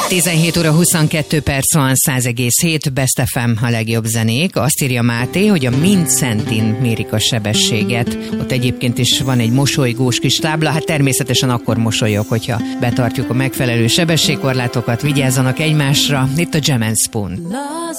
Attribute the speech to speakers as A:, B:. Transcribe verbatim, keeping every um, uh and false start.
A: tizenhét óra huszonkettő perc van, száz egész hét Best ef em a legjobb zenék. Azt írja Máté, hogy a Mindszentin mérik a sebességet. Ott egyébként is van egy mosolygós kis tábla, hát természetesen akkor mosolyog, hogyha betartjuk a megfelelő sebességkorlátokat, vigyázzanak egymásra. Itt a Jam and Spoon.